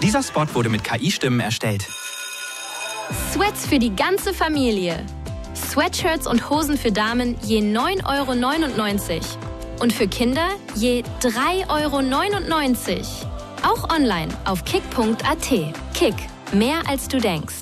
Dieser Spot wurde mit KI-Stimmen erstellt. Sweats für die ganze Familie. Sweatshirts und Hosen für Damen je 9,99 € und für Kinder je 3,99 €. Auch online auf kick.at. Kick, mehr als du denkst.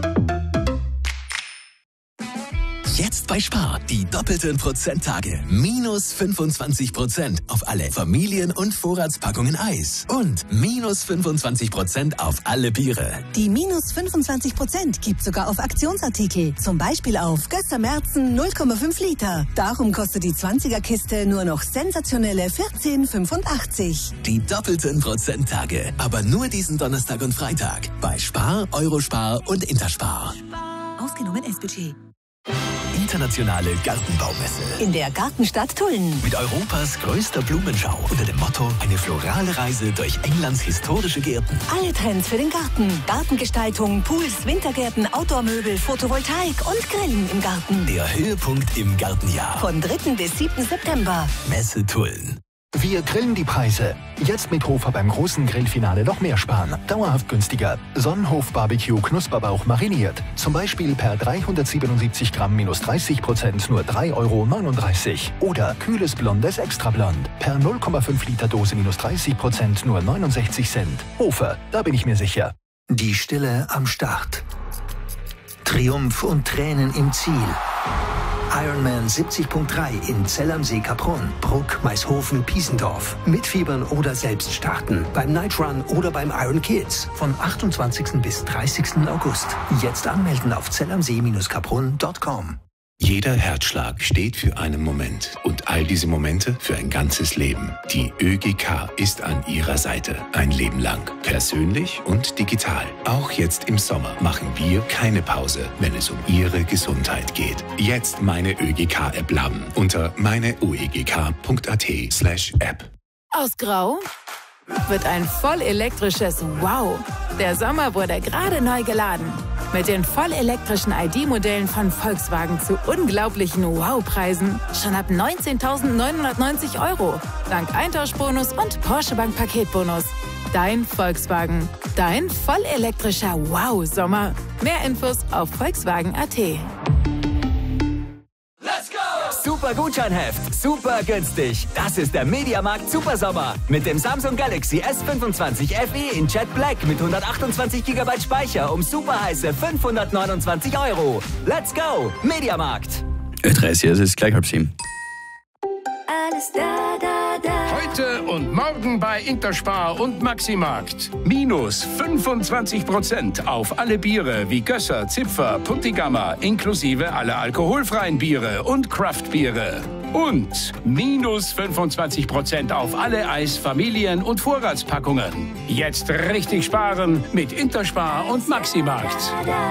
Jetzt bei Spar, die doppelten Prozenttage. Minus 25% auf alle Familien- und Vorratspackungen Eis. Und minus 25% auf alle Biere. Die minus 25% gibt sogar auf Aktionsartikel. Zum Beispiel auf Gösser Märzen 0,5 Liter. Darum kostet die 20er-Kiste nur noch sensationelle 14,85 €. Die doppelten Prozenttage. Aber nur diesen Donnerstag und Freitag. Bei Spar, Eurospar und Interspar. Ausgenommen S-Budget. Internationale Gartenbaumesse. In der Gartenstadt Tulln. Mit Europas größter Blumenschau unter dem Motto eine florale Reise durch Englands historische Gärten. Alle Trends für den Garten. Gartengestaltung, Pools, Wintergärten, Outdoor-Möbel, Photovoltaik und Grillen im Garten. Der Höhepunkt im Gartenjahr. Von 3. bis 7. September. Messe Tulln. Wir grillen die Preise. Jetzt mit Hofer beim großen Grillfinale noch mehr sparen. Dauerhaft günstiger. Sonnenhof Barbecue Knusperbauch mariniert. Zum Beispiel per 377 Gramm minus 30% nur 3,39 €. Oder kühles Blondes Extrablond. Per 0,5 Liter Dose minus 30% nur 69 Cent. Hofer, da bin ich mir sicher. Die Stille am Start. Triumph und Tränen im Ziel. Ironman 70.3 in Zell am See, Kaprun, Bruck, Maishofen, Piesendorf. Mitfiebern oder selbst starten. Beim Night Run oder beim Iron Kids. Von 28. bis 30. August. Jetzt anmelden auf zellamsee-kaprun.com. Jeder Herzschlag steht für einen Moment und all diese Momente für ein ganzes Leben. Die ÖGK ist an Ihrer Seite, ein Leben lang, persönlich und digital. Auch jetzt im Sommer machen wir keine Pause, wenn es um Ihre Gesundheit geht. Jetzt meine ÖGK-App laden unter meineuegk.at/App. Aus Grau wird ein vollelektrisches Wow. Der Sommer wurde gerade neu geladen. Mit den vollelektrischen ID-Modellen von Volkswagen zu unglaublichen Wow-Preisen. Schon ab 19.990 €. Dank Eintauschbonus und Porsche Bank Paketbonus. Dein Volkswagen. Dein vollelektrischer Wow-Sommer. Mehr Infos auf Volkswagen.at. Super Gutscheinheft, super günstig. Das ist der MediaMarkt Supersommer. Mit dem Samsung Galaxy S25 FE in Jet Black mit 128 GB Speicher um super heiße 529 €. Let's go, MediaMarkt. Ö30, es ist gleich 6:30. Alles da, da, da. Heute und morgen bei Interspar und Maximarkt. Minus 25% auf alle Biere wie Gösser, Zipfer, Puntigammer, inklusive aller alkoholfreien Biere und Craftbiere. Und minus 25% auf alle Eis-, Familien- und Vorratspackungen. Jetzt richtig sparen mit Interspar und Maximarkt.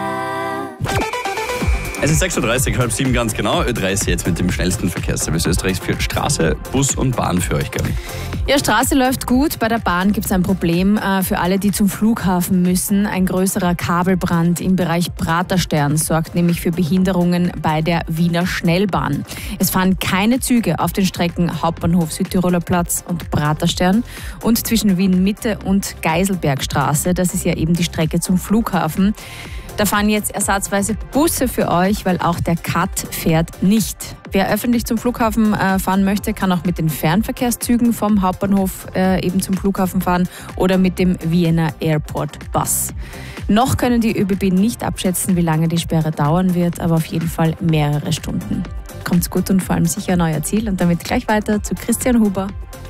Es ist 6:30, 6:30 ganz genau. Ö30 jetzt mit dem schnellsten Verkehrsservice Österreichs für Straße, Bus und Bahn für euch, Gabi. Ja, Straße läuft gut. Bei der Bahn gibt es ein Problem für alle, die zum Flughafen müssen. Ein größerer Kabelbrand im Bereich Praterstern sorgt nämlich für Behinderungen bei der Wiener Schnellbahn. Es fahren keine Züge auf den Strecken Hauptbahnhof Südtiroler Platz und Praterstern und zwischen Wien Mitte und Geiselbergstraße. Das ist ja eben die Strecke zum Flughafen. Da fahren jetzt ersatzweise Busse für euch, weil auch der CAT fährt nicht. Wer öffentlich zum Flughafen fahren möchte, kann auch mit den Fernverkehrszügen vom Hauptbahnhof eben zum Flughafen fahren oder mit dem Vienna Airport Bus. Noch können die ÖBB nicht abschätzen, wie lange die Sperre dauern wird, aber auf jeden Fall mehrere Stunden. Kommt's gut und vor allem sicher ein neuer Ziel. Und damit gleich weiter zu Christian Huber.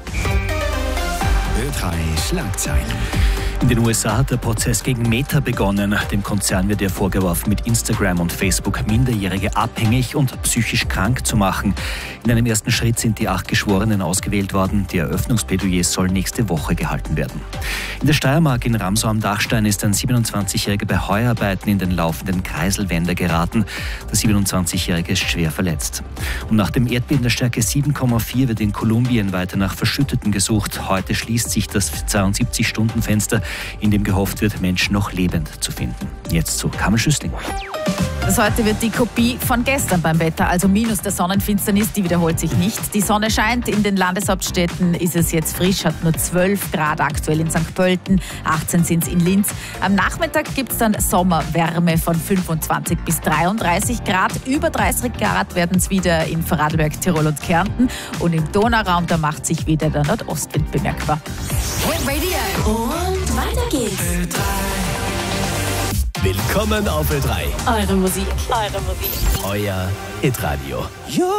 Ö3 Schlagzeilen. In den USA hat der Prozess gegen Meta begonnen. Dem Konzern wird ja vorgeworfen, mit Instagram und Facebook Minderjährige abhängig und psychisch krank zu machen. In einem ersten Schritt sind die 8 Geschworenen ausgewählt worden. Die Eröffnungsplädoyers sollen nächste Woche gehalten werden. In der Steiermark in Ramsau am Dachstein ist ein 27-Jähriger bei Heuarbeiten in den laufenden Kreiselwände geraten. Der 27-Jährige ist schwer verletzt. Und nach dem Erdbeben der Stärke 7,4 wird in Kolumbien weiter nach Verschütteten gesucht. Heute schließt sich das 72-Stunden-Fenster in dem gehofft wird, Menschen noch lebend zu finden. Jetzt zu Carmen Schüssling. Das heute wird die Kopie von gestern beim Wetter, also minus der Sonnenfinsternis, die wiederholt sich nicht. Die Sonne scheint, in den Landeshauptstädten ist es jetzt frisch, hat nur 12 Grad aktuell in St. Pölten, 18 sind es in Linz. Am Nachmittag gibt es dann Sommerwärme von 25 bis 33 Grad. Über 30 Grad werden es wieder in Vorarlberg, Tirol und Kärnten. Und im Donauraum, da macht sich wieder der Nordostwind bemerkbar. Radio. Und weiter geht's. Willkommen auf Ö3. Eure Musik. Euer Hitradio.